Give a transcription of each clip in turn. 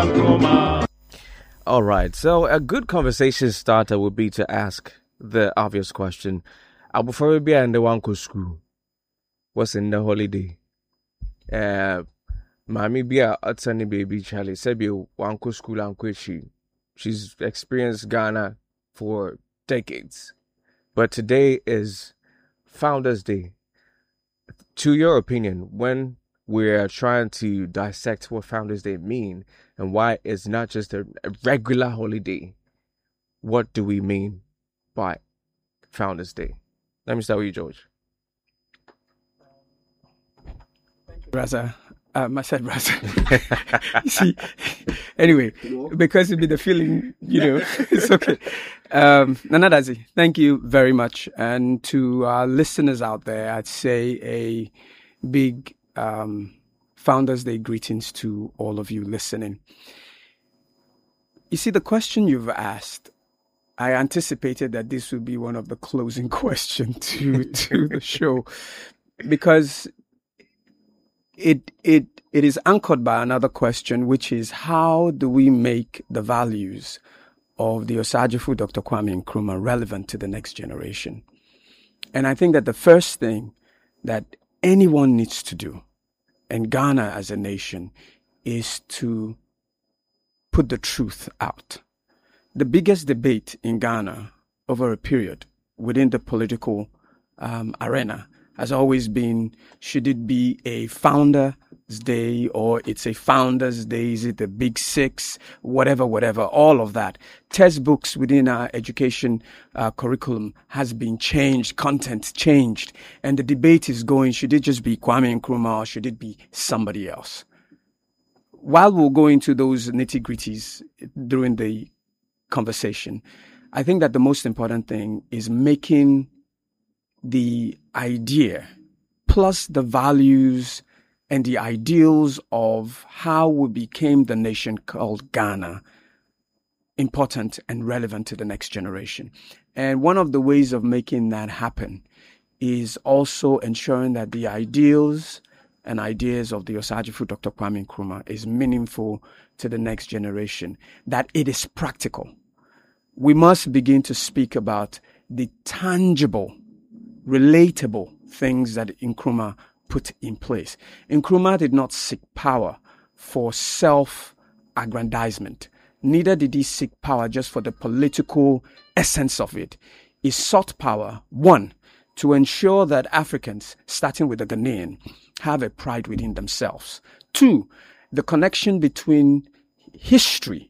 All right, so a good conversation starter would be to ask the obvious question. I will probably be in the one school. What's in the holiday? Mommy be a sunny baby Charlie. Sebi one school and she's experienced Ghana for decades. But today is Founders Day. To your opinion, when we're trying to dissect what Founders Day mean and why it's not just a regular holiday, what do we mean by Founders Day? Let me start with you, George. Raza. I said Raza. You see, anyway, because it'd be the feeling, it's okay. Nanadazi, thank you very much. And to our listeners out there, I'd say a big Founders Day greetings to all of you listening. You see, the question you've asked, I anticipated that this would be one of the closing questions to the show, because it is anchored by another question, which is how do we make the values of the Osagyefo Dr. Kwame Nkrumah relevant to the next generation? And I think that the first thing that anyone needs to do, and Ghana as a nation, is to put the truth out. The biggest debate in Ghana over a period within the political arena has always been, should it be a Founders Day or it's a Founders Day? Is it the Big Six? Whatever, all of that. Textbooks within our education curriculum has been changed, content changed, and the debate is going, should it just be Kwame Nkrumah or should it be somebody else? While we'll go into those nitty-gritties during the conversation, I think that the most important thing is making the idea plus the values and the ideals of how we became the nation called Ghana important and relevant to the next generation. And one of the ways of making that happen is also ensuring that the ideals and ideas of the Osagyefo Dr. Kwame Nkrumah is meaningful to the next generation, that it is practical. We must begin to speak about the tangible, relatable things that Nkrumah put in place. Nkrumah did not seek power for self-aggrandizement. Neither did he seek power just for the political essence of it. He sought power, one, to ensure that Africans, starting with the Ghanaian, have a pride within themselves. Two, the connection between history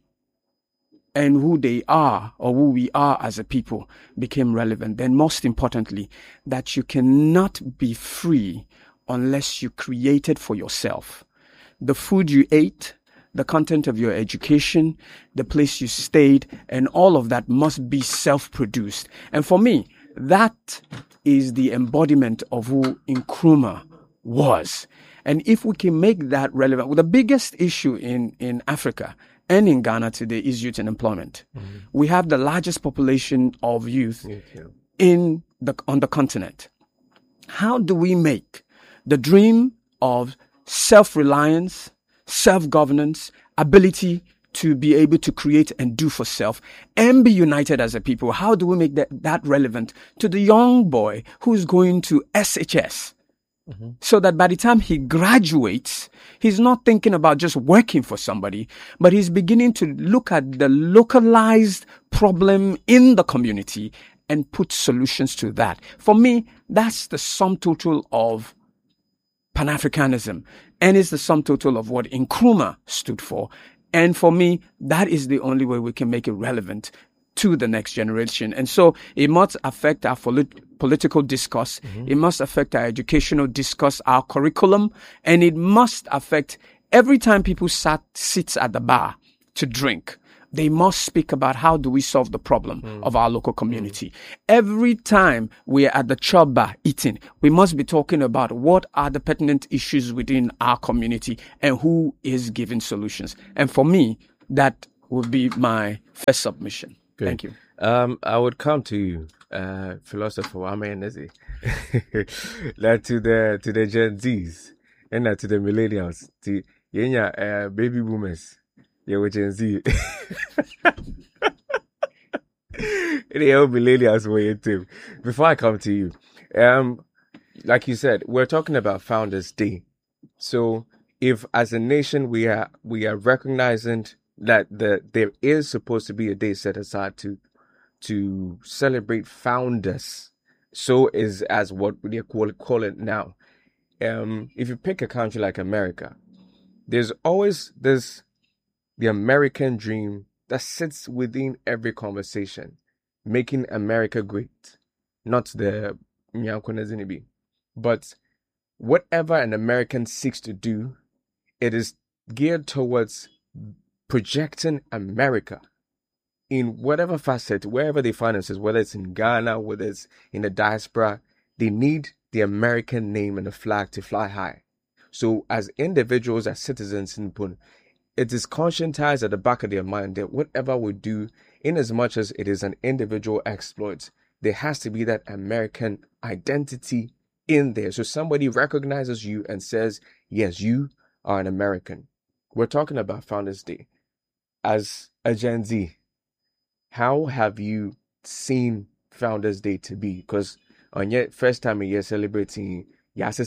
and who they are or who we are as a people became relevant. Then most importantly, that you cannot be free unless you created for yourself. The food you ate, the content of your education, the place you stayed, and all of that must be self-produced. And for me, that is the embodiment of who Nkrumah was. And if we can make that relevant, well, the biggest issue in Africa and in Ghana today is youth unemployment. Mm-hmm. We have the largest population of youth on the continent. How do we make the dream of self-reliance, self-governance, ability to be able to create and do for self and be united as a people? How do we make that relevant to the young boy who's going to SHS? Mm-hmm. So that by the time he graduates, he's not thinking about just working for somebody, but he's beginning to look at the localized problem in the community and put solutions to that. For me, that's the sum total of Pan-Africanism, and it's the sum total of what Nkrumah stood for. And for me, that is the only way we can make it relevant to the next generation. And so it must affect our political discourse. Mm-hmm. It must affect our educational discourse, our curriculum, and it must affect every time people sits at the bar to drink. They must speak about how do we solve the problem of our local community. Every time we are at the chop bar eating, we must be talking about what are the pertinent issues within our community and who is giving solutions. And for me, that would be my first submission. Good. Thank you. I would come to you, philosopher Wame that to the Gen Zs and to the millennials, to baby boomers. Yeah, with Gen Z. It'll be millennials way too. Before I come to you, like you said, we're talking about Founders Day. So if as a nation we are recognizing that there is supposed to be a day set aside to celebrate founders, so is as what they call it now. If you pick a country like America, there's always the American dream that sits within every conversation, making America great, not the Nyankonezinibi. But whatever an American seeks to do, it is geared towards projecting America in whatever facet, wherever they find themselves, whether it's in Ghana, whether it's in the diaspora, they need the American name and the flag to fly high. So as individuals, as citizens in Pune, it is conscientized at the back of their mind that whatever we do, in as much as it is an individual exploit, there has to be that American identity in there. So somebody recognizes you and says, yes, you are an American. We're talking about Founders Day. As a Gen Z, how have you seen Founders Day to be? Because on your first time you're celebrating, but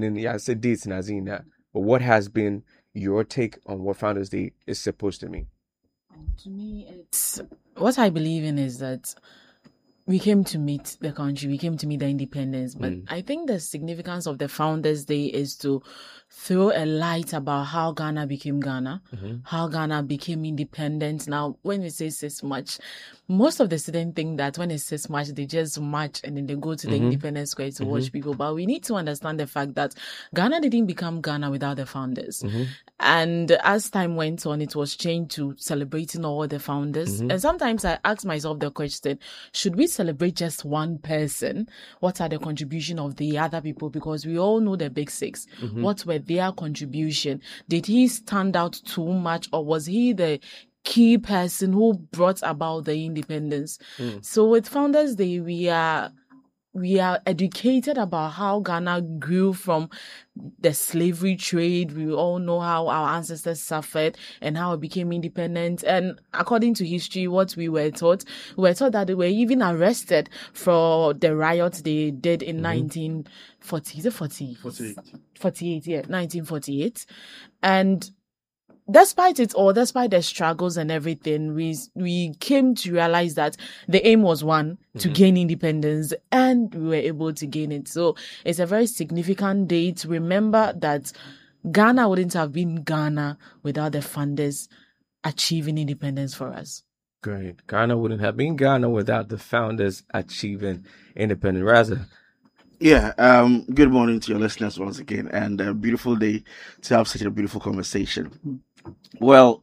what has been your take on what Founders Day is supposed to mean? To me, it's what I believe in is that we came to meet the country, we came to meet the independence. But I think the significance of the Founders Day is to throw a light about how Ghana became Ghana, how Ghana became independent. Now, when we say 6 March, most of the students think that when it's 6 March, they just march and then they go to the Independence Square to watch people. But we need to understand the fact that Ghana didn't become Ghana without the founders. And as time went on, it was changed to celebrating all the founders. And sometimes I ask myself the question, should we celebrate just one person? What are the contribution of the other people? Because we all know the big six. What were their contribution? Did he stand out too much, or was he the key person who brought about the independence? So with Founders Day, we are educated about how Ghana grew from the slavery trade. We all know how our ancestors suffered and how it became independent. And according to history, what we were taught that they were even arrested for the riots they did in 1940. Is it 40? 48, yeah, 1948. And despite it all, despite the struggles and everything, we came to realize that the aim was one, to gain independence, and we were able to gain it. So it's a very significant day to remember that Ghana wouldn't have been Ghana without the founders achieving independence for us. Great. Ghana wouldn't have been Ghana without the founders achieving independence. Raza. Yeah, good morning to your listeners once again, and a beautiful day to have such a beautiful conversation. Well,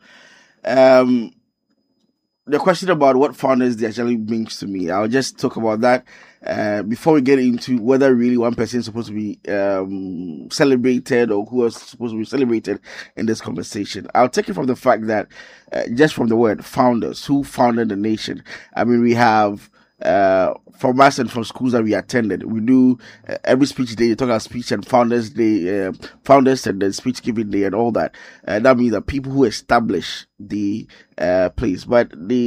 the question about what Founders Day actually means to me, I'll just talk about that before we get into whether really one person is supposed to be celebrated or who is supposed to be celebrated in this conversation. I'll take it from the fact that just from the word founders, who founded the nation. I mean, we have from us and from schools that we attended, we do every speech day, you talk about speech and Founders Day, Founders and the speech giving day and all that. That means that people who establish the place. But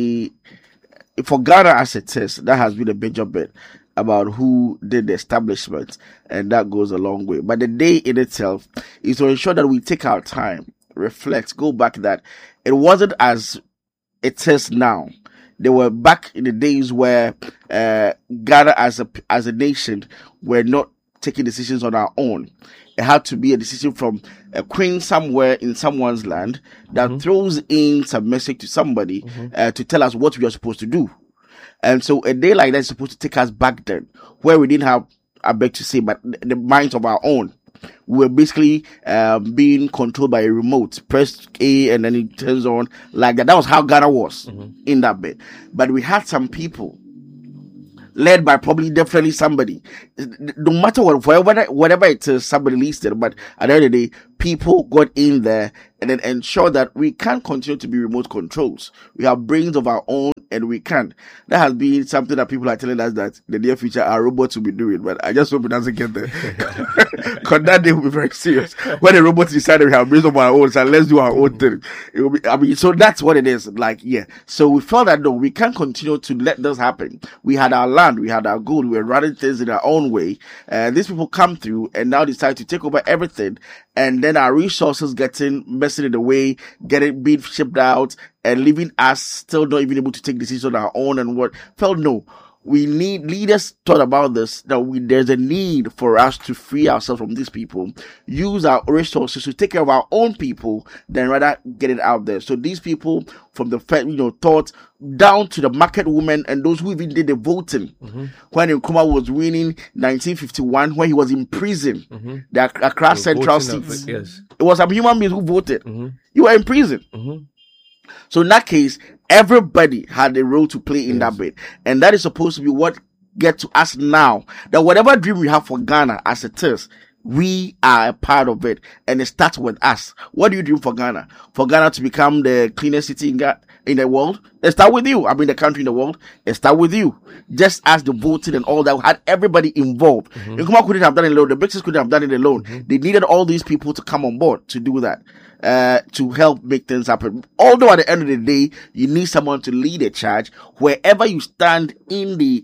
for Ghana as it is, that has been a major bit about who did the establishment, and that goes a long way. But the day in itself is to ensure that we take our time, reflect, go back, that it wasn't as it is now. They were back in the days where Ghana as a nation were not taking decisions on our own. It had to be a decision from a queen somewhere in someone's land that throws in some message to somebody to tell us what we are supposed to do. And so a day like that is supposed to take us back then, where we didn't have, I beg to say, but the minds of our own. We were basically being controlled by a remote. Press A and then it turns on like that. That was how Ghana was in that bit. But we had some people led by probably definitely somebody. No matter what, whatever it is, somebody listed. But at the end of the day, people got in there and then ensured that we can't continue to be remote controls. We have brains of our own and we can't. That has been something that people are telling us that in the near future our robots will be doing, but I just hope it doesn't get there. Because that day will be very serious. When the robots decide we have brains of our own, so let's do our own thing. It will be, so that's what it is. Like, yeah. So we felt that no, we can't continue to let this happen. We had our land, we had our gold, we were running things in our own way. These people come through and now decide to take over everything, and then our resources messing in the way, being shipped out, and leaving us still not even able to take decisions on our own. And what felt no. Leaders thought about this, that there's a need for us to free ourselves from these people, use our resources to take care of our own people, than rather get it out there. So these people, from the thought down to the market women and those who even did the voting, when Nkrumah was winning 1951, when he was in prison, the Accra Central seats, it was some human beings who voted. You were in prison. So in that case, everybody had a role to play in that bit. And that is supposed to be what gets to us now. That whatever dream we have for Ghana as it is, we are a part of it. And it starts with us. What do you dream for Ghana? For Ghana to become the cleanest city in the world? It starts with you. I mean, the country in the world. It starts with you. Just as the voting and all that had everybody involved. Nkrumah couldn't have done it alone. The British couldn't have done it alone. They needed all these people to come on board to do that. To help make things happen. Although at the end of the day, you need someone to lead a charge. Wherever you stand in the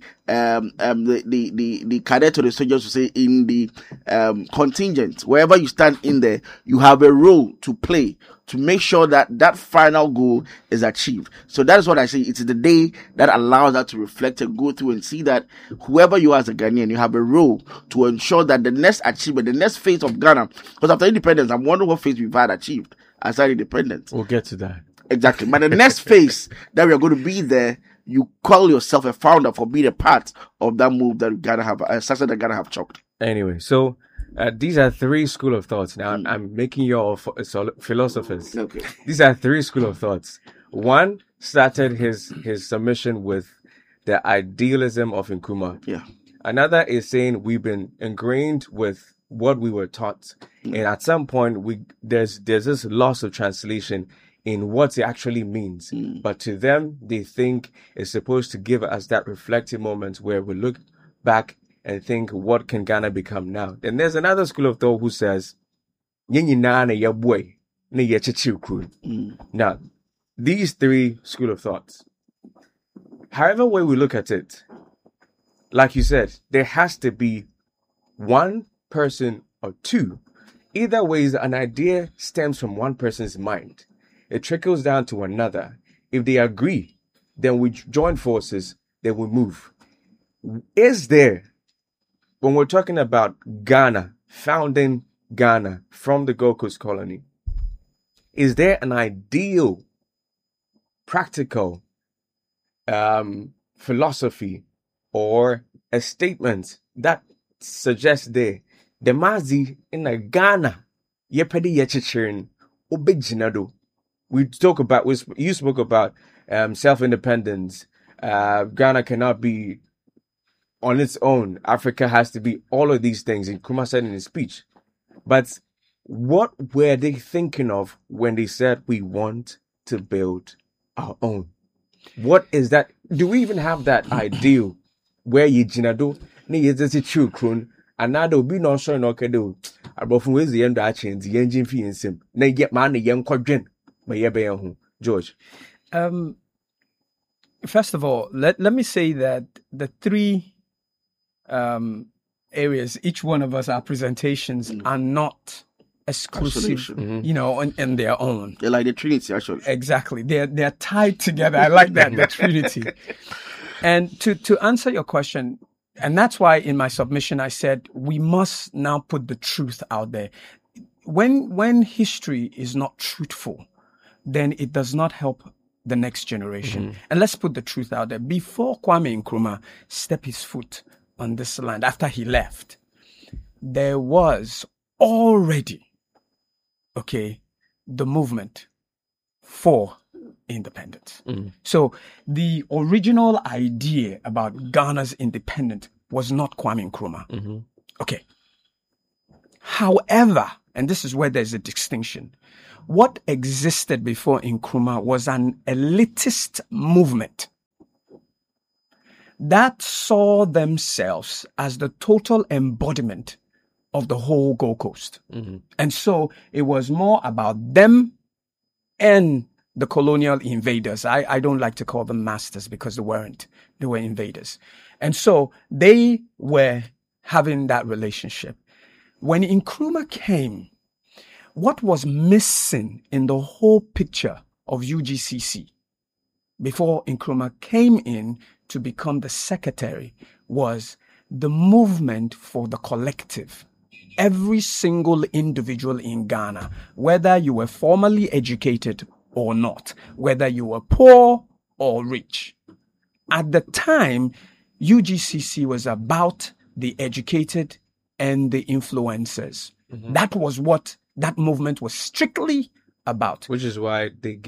cadet or the soldiers, to say in the contingent, wherever you stand in there, you have a role to play to make sure that that final goal is achieved. So that is what I say. It's the day that allows us to reflect and go through and see that whoever you are as a Ghanaian, you have a role to ensure that the next achievement, the next phase of Ghana, because after independence, I'm wondering what phase we've had achieved as our independence. We'll get to that. Exactly. But the next phase that we are going to be there, you call yourself a founder for being a part of that move that Ghana have, a success that Ghana have chalked. Anyway, so these are three school of thoughts. Now, I'm making you all philosophers. Okay. These are three school of thoughts. One started his submission with the idealism of Nkrumah. Yeah. Another is saying we've been ingrained with what we were taught, and at some point there's this loss of translation in what it actually means. But to them, they think it's supposed to give us that reflective moment where we look back and think, what can Ghana become now? Then there's another school of thought who says, now, these three school of thoughts, however way we look at it, like you said, there has to be one person or two. Either way, an idea stems from one person's mind. It trickles down to another. If they agree, then we join forces, then we move. Is there, when we're talking about Ghana, founding Ghana from the Gold Coast colony, is there an ideal, practical philosophy or a statement that suggests the mazi in a Ghana yepedi yechichirin obejinado? You spoke about self-independence. Ghana cannot be on its own. Africa has to be all of these things, Nkrumah said in his speech. But what were they thinking of when they said we want to build our own? What is that? Do we even have that ideal where you jinado ni yezesi chukun another be no sure no kedo abofun we the end action the engine fee nsem na get man yen kwadwen ma ye be hu George. First of all, let me say that the three areas, each one of us, our presentations are not exclusive, in their own. They're like the Trinity, actually. Exactly. They're tied together. I like that, the Trinity. And to answer your question, and that's why in my submission I said we must now put the truth out there. When history is not truthful, then it does not help the next generation. And let's put the truth out there. Before Kwame Nkrumah stepped his foot on this land, after he left, there was already, the movement for independence. So the original idea about Ghana's independence was not Kwame Nkrumah. Okay. However, and this is where there's a distinction. What existed before Nkrumah was an elitist movement that saw themselves as the total embodiment of the whole Gold Coast. Mm-hmm. And so it was more about them and the colonial invaders. I don't like to call them masters because they weren't. They were invaders. And so they were having that relationship. When Nkrumah came, what was missing in the whole picture of UGCC before Nkrumah came in to become the secretary was the movement for the collective. Every single individual in Ghana, whether you were formally educated or not, whether you were poor or rich. At the time, UGCC was about the educated and the influencers. Mm-hmm. That was what that movement was strictly about. Which is why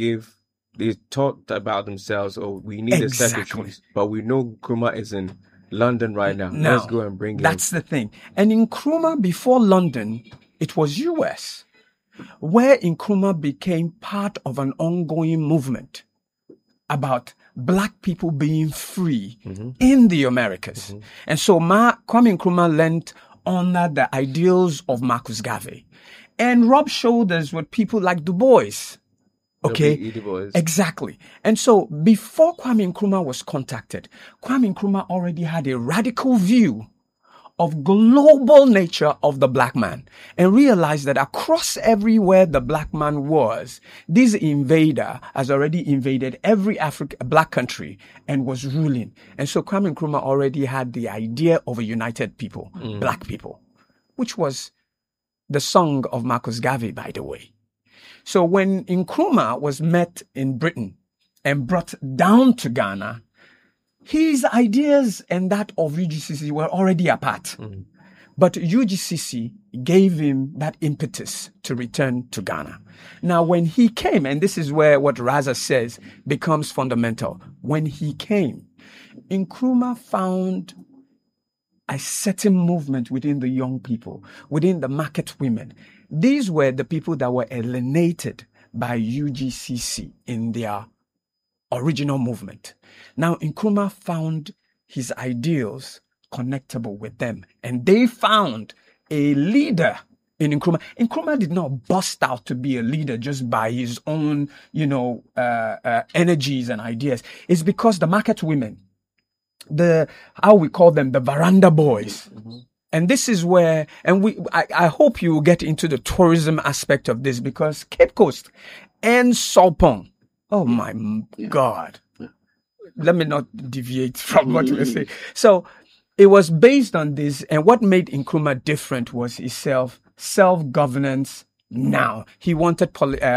they talked about themselves, oh, we need a secretary, but we know Nkrumah is in London right now. Let's go and bring him. That's the thing. And in Nkrumah, before London, it was US, where Nkrumah became part of an ongoing movement about Black people being free in the Americas. Mm-hmm. And so Kwame Nkrumah lent honor the ideals of Marcus Garvey and rubbed shoulders with people like Du Bois. Okay, exactly. And so before Kwame Nkrumah was contacted, Kwame Nkrumah already had a radical view of global nature of the Black man and realized that across everywhere the Black man was, this invader has already invaded every Black country and was ruling. And so Kwame Nkrumah already had the idea of a united people, Black people, which was the song of Marcus Garvey, by the way. So when Nkrumah was met in Britain and brought down to Ghana, his ideas and that of UGCC were already apart. Mm. But UGCC gave him that impetus to return to Ghana. Now, when he came, and this is where what Raza says becomes fundamental. When he came, Nkrumah found a certain movement within the young people, within the market women. These were the people that were alienated by UGCC in their original movement. Now, Nkrumah found his ideals connectable with them, and they found a leader in Nkrumah. Nkrumah did not bust out to be a leader just by his own, energies and ideas. It's because the market women, how we call them, the veranda boys. Mm-hmm. And this is where, I hope you will get into the tourism aspect of this, because Cape Coast and Salpong, oh my God. Yeah. Let me not deviate from what you were saying. So it was based on this, and what made Nkrumah different was his self-governance now. He wanted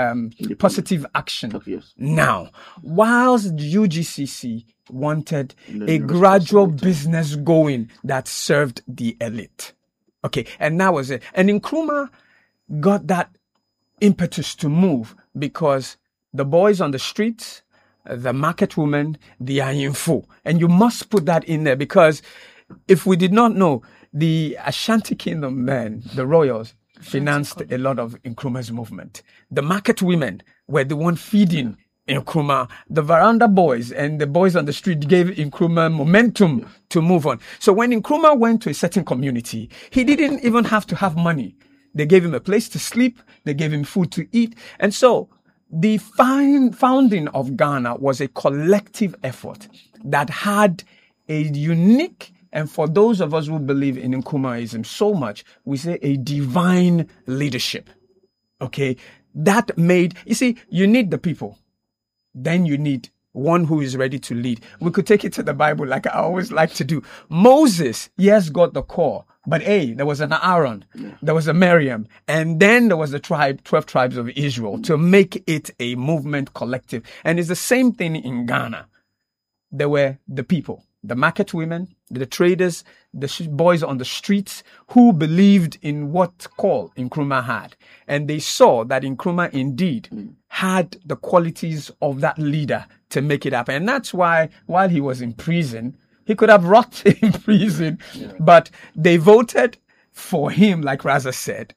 positive action now. Whilst UGCC wanted a gradual business going that served the elite. Okay, and that was it. And Nkrumah got that impetus to move because the boys on the streets, the market women, they are in full. And you must put that in there, because if we did not know, the Ashanti Kingdom men, the royals, financed a lot of Nkrumah's movement. The market women were the one feeding Nkrumah. The veranda boys and the boys on the street gave Nkrumah momentum to move on. So when Nkrumah went to a certain community, he didn't even have to have money. They gave him a place to sleep. They gave him food to eat. And so the founding of Ghana was a collective effort that had a unique, and for those of us who believe in Nkrumahism so much, we say a divine leadership. Okay? That made, you see, you need the people. Then you need one who is ready to lead. We could take it to the Bible like I always like to do. Moses, yes, got the call. But there was an Aaron, there was a Miriam, and then there was the 12 tribes of Israel to make it a movement collective. And it's the same thing in Ghana. There were the people, the market women, the traders, the boys on the streets who believed in what call Nkrumah had. And they saw that Nkrumah indeed had the qualities of that leader to make it happen. And that's why, while he was in prison, he could have rotted in prison, but they voted for him, like Raza said,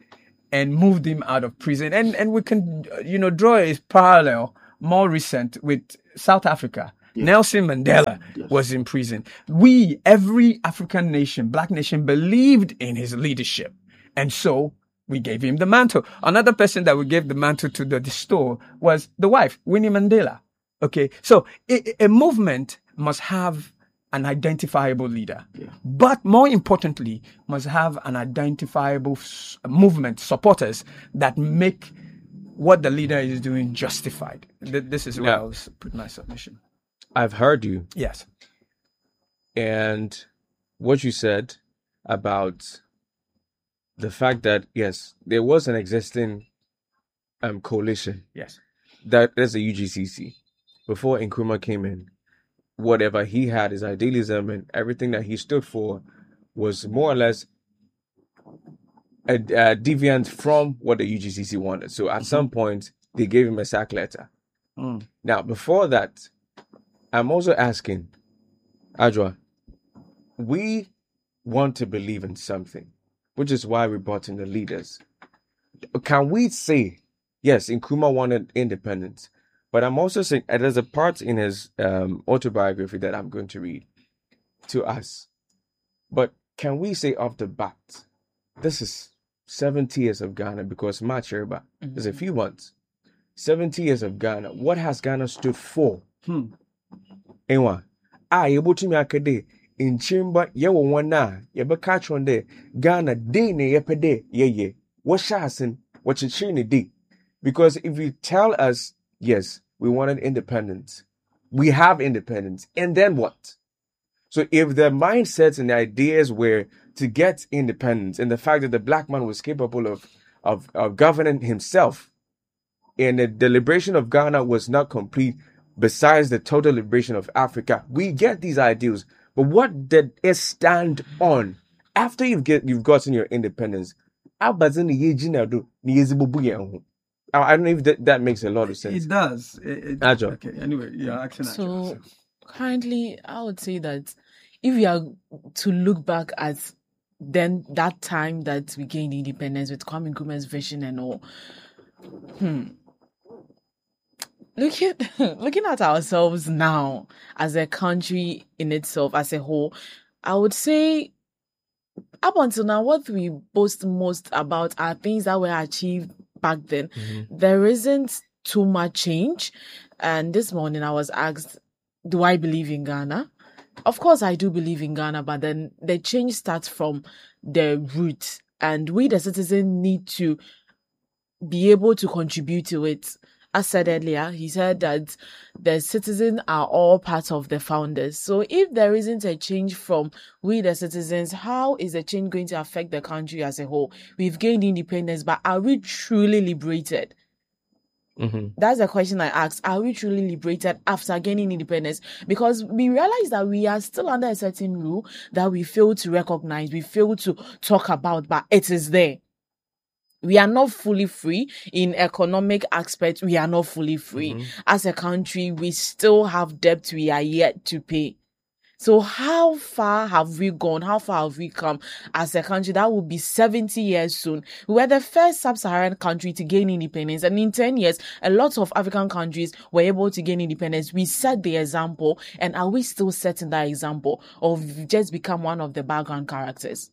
and moved him out of prison. And we can, draw a parallel more recent with South Africa. Yes. Nelson Mandela was in prison. Every African nation, black nation, believed in his leadership. And so we gave him the mantle. Another person that we gave the mantle to the store was the wife, Winnie Mandela. Okay. So a movement must have an identifiable leader, but more importantly, must have an identifiable movement, supporters that make what the leader is doing justified. This is where I was putting my submission. I've heard you. Yes. And what you said about the fact that, yes, there was an existing coalition. Yes. That's the UGCC. Before Nkrumah came in, whatever he had, his idealism and everything that he stood for was more or less a deviant from what the UGCC wanted. So at some point, they gave him a sack letter. Now, before that, I'm also asking, Adjoa, we want to believe in something, which is why we brought in the leaders. Can we say, yes, Nkrumah wanted independence, but I'm also saying, there's a part in his autobiography that I'm going to read to us. But can we say off the bat, this is 70 years of Ghana, because March Erba is a few months. 70 years of Ghana. What has Ghana stood for? Anyway, able to me akade in chamber, one na, catch on there. Ghana, day ne yepede, ye. What shasin, what you chain day? Because if you tell us, yes, we wanted independence, we have independence, and then what? So if the mindsets and the ideas were to get independence, and the fact that the black man was capable of governing himself, and the liberation of Ghana was not complete, besides the total liberation of Africa, we get these ideals. But what did it stand on after you've gotten your independence? I don't know if that makes a lot of sense. It does. Okay. Anyway, yeah. So currently, I would say that if we are to look back at then that time that we gained independence with Kwame Nkrumah's vision and all, looking at ourselves now as a country in itself, as a whole, I would say up until now, what we boast most about are things that were achieved back then. There isn't too much change. And this morning I was asked, do I believe in Ghana? Of course I do believe in Ghana, but then the change starts from the roots, and we the citizen need to be able to contribute to it. As said earlier, he said that the citizens are all part of the founders. So if there isn't a change from we the citizens, how is the change going to affect the country as a whole? We've gained independence, but are we truly liberated? That's the question I asked. Are we truly liberated after gaining independence? Because we realize that we are still under a certain rule that we fail to recognize, we fail to talk about, but it is there. We are not fully free in economic aspects. We are not fully free. As a country, we still have debt we are yet to pay. So how far have we gone? How far have we come as a country? That will be 70 years soon. We were the first sub-Saharan country to gain independence. And in 10 years, a lot of African countries were able to gain independence. We set the example. And are we still setting that example? Or have we just become one of the background characters?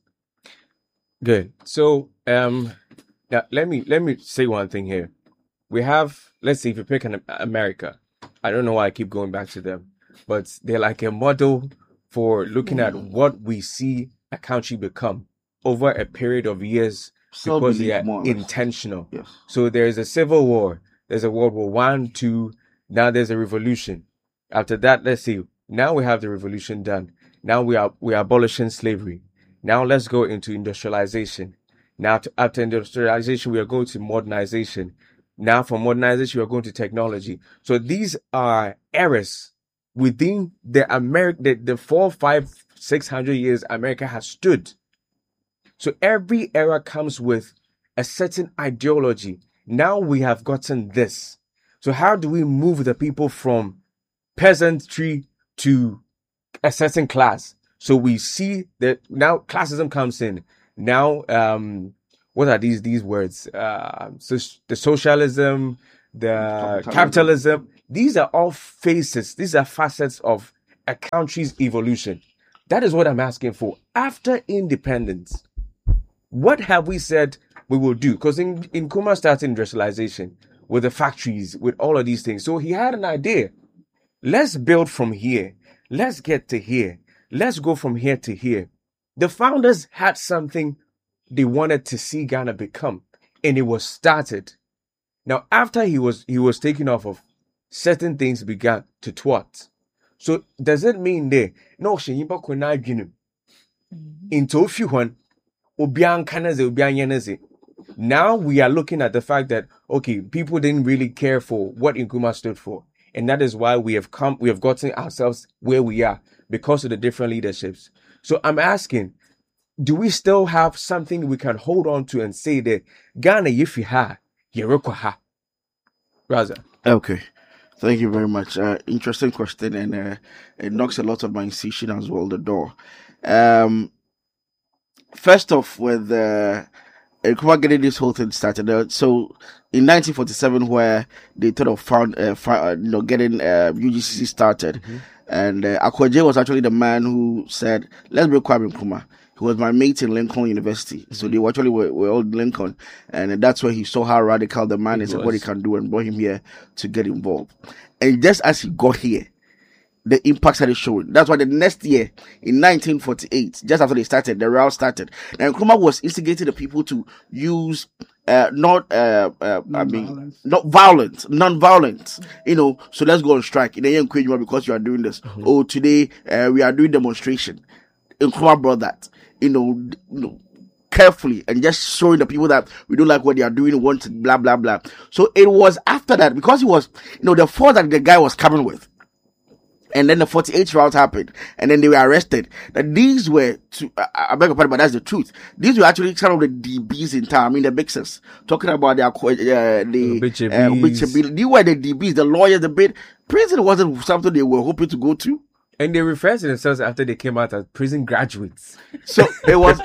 Good. So, now let me say one thing here. We have, let's see, if you pick America, I don't know why I keep going back to them, but they're like a model for looking at what we see a country become over a period of years, because they are intentional. Yes. So there's a civil war, there's a World War I, II, now there's a revolution. After that, let's see, now we have the revolution done. Now we are abolishing slavery. Now let's go into industrialization. Now after industrialization, we are going to modernization. Now from modernization, we are going to technology. So these are eras within the 400, 500, 600 years America has stood. So every era comes with a certain ideology. Now we have gotten this. So how do we move the people from peasantry to a certain class? So we see that now classism comes in. Now what are these words? So the socialism, the capitalism. These are all faces. These are facets of a country's evolution. That is what I'm asking for. After independence, what have we said we will do? Because in Nkrumah started industrialization with the factories, with all of these things. So he had an idea. Let's build from here. Let's get to here. Let's go from here to here. The founders had something they wanted to see Ghana become, and it was started. Now, after he was taken off of, certain things began to thwart. So does it mean there no sheyimba kona adwene into ofi hon obian kanaze obian yeneze? Now we are looking at the fact that okay, people didn't really care for what Nkrumah stood for, and that is why we have gotten ourselves where we are because of the different leaderships. So I'm asking, do we still have something we can hold on to and say that Ghana yifi ha yeroko ha? Raza. Okay. Thank you very much. Interesting question, and it knocks a lot of my incision as well, the door. First off, with Nkrumah getting this whole thing started, so in 1947, where they thought of getting UGCC started, and Akwaje was actually the man who said, let's bring Kwame Nkrumah. He was my mate in Lincoln University. So they actually were all in Lincoln. And that's where he saw how radical the man is and what he can do and brought him here to get involved. And just as he got here, the impact started showing. That's why the next year, in 1948, just after they started, the row started. And Nkrumah was instigating the people to use non-violence, so let's go on strike. In the end, because you are doing this. Oh, today, we are doing demonstration. Nkrumah brought that, carefully and just showing the people that we don't like what they are doing, want to blah, blah, blah. So it was after that, because it was, the force that the guy was coming with. And then the 48 rounds happened, and then they were arrested. That these were, I beg your pardon, but that's the truth. These were actually some of the DBs in town. I mean, the Bixers, talking about the these were the DBs, the lawyers, the bit. Prison wasn't something they were hoping to go to. And they referred to themselves after they came out as prison graduates. So it was,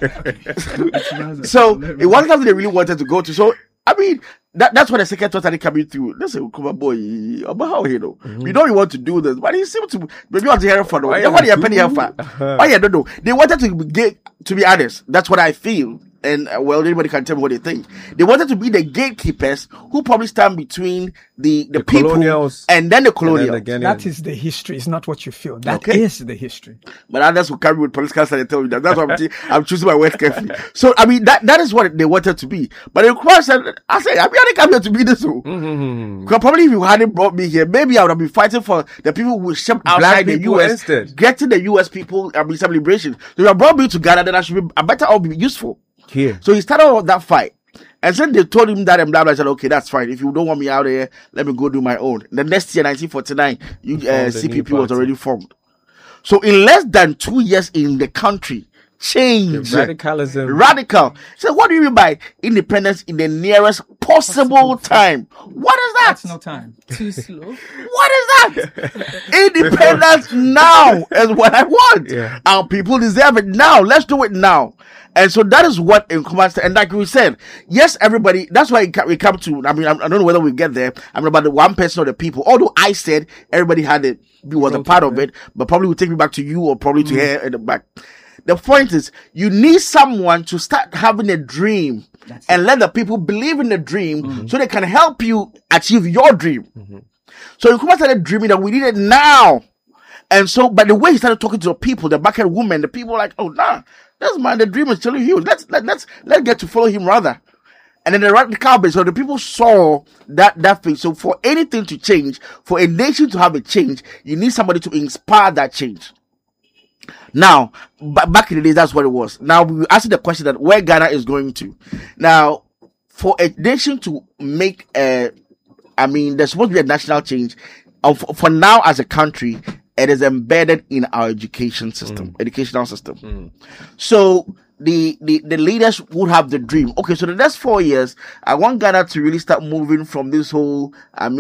it wasn't something they really wanted to go to. So, I mean, that's when the second thought started coming through. Let's say, come on, boy, about how, we know you want to do this, but he seemed to, maybe want to hear for no. What are you penny here for? I don't know. They wanted to be honest. That's what I feel. And anybody can tell me what they think. They wanted to be the gatekeepers who probably stand between the people colonials and then the colonials. That is the history. It's not what you feel. That is the history. But others will carry with political side and tell me that. That's why I'm choosing my words carefully. So, I mean, that is what they wanted to be. But the question, I didn't come here to be this. Because probably if you hadn't brought me here, maybe I would have been fighting for the people who shipped outside the US, instead. Getting the US people, some liberation. So if you brought me to Ghana, then I better all be useful. Here. So he started that fight. And then they told him that and blah, blah, said, okay, that's fine. If you don't want me out here, let me go do my own. The next year, 1949, CPP was already formed. So in less than 2 years in the country, change. Radical. So what do you mean by independence in the nearest possible time? What is that? That's no time. Too slow. What is that? Independence now is what I want. Yeah. Our people deserve it now. Let's do it now. And so that is what Nkrumah said. And like we said, yes, everybody, that's why we come to, I mean, I don't know whether we get there. I mean, about the 1% of the people, although I said everybody had it, was a part of it, but probably will take me back to you or probably to her in the back. The point is, you need someone to start having a dream and let the people believe in the dream so they can help you achieve your dream. So Nkrumah started dreaming that we need it now. And so, by the way he started talking to the people, the bucket women, the people were like, oh, nah, this man, the dream is still huge. Let's get to follow him rather. And then the radical base, so the people saw that thing. So for anything to change, for a nation to have a change, you need somebody to inspire that change. Now, back in the days, that's what it was. Now, we ask the question that where Ghana is going to. Now, for a nation to make there's supposed to be a national change. For now, as a country, it is embedded in our educational system. So the leaders would have the dream. Okay, so the next 4 years, I want Ghana to really start moving from this whole,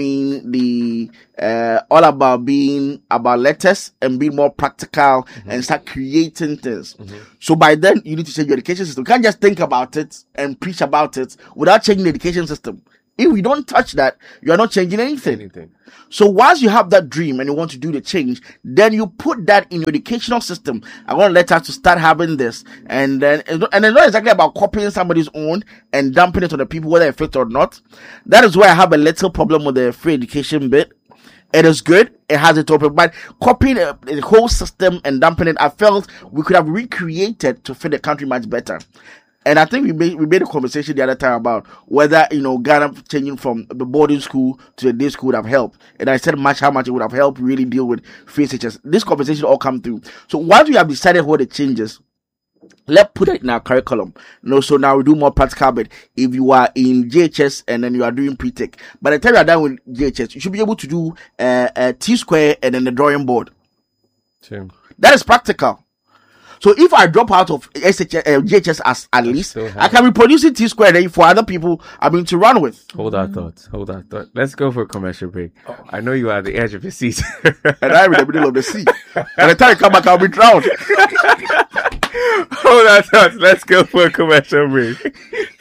all about being about letters and being more practical and start creating things. So by then, you need to change your education system. You can't just think about it and preach about it without changing the education system. If we don't touch that, you are not changing anything. So once you have that dream and you want to do the change, then you put that in your educational system. I want letters to start having this, and it's not exactly about copying somebody's own and dumping it on the people, whether it fits or not. That is why I have a little problem with the free education bit. It is good. It has its open, but copying the whole system and dumping it, I felt we could have recreated to fit the country much better. And I think we made a conversation the other time about whether, Ghana changing from the boarding school to the day school would have helped. And I said how much it would have helped really deal with free teachers. This conversation all come through. So once we have decided what the changes, let's put it in our curriculum. So now we do more practical, but if you are in JHS and then you are doing pre-tech, by the time you are done with JHS, you should be able to do a T-square and then the drawing board. Sure. That is practical. So if I drop out of JHS as at least, I can reproduce it T-square for other people to run with. Hold that thought. Let's go for a commercial break. I know you are at the edge of your seat. And I'm in the middle of the sea. By the time I come back, I'll be drowned. Hold that thought. Let's go for a commercial break.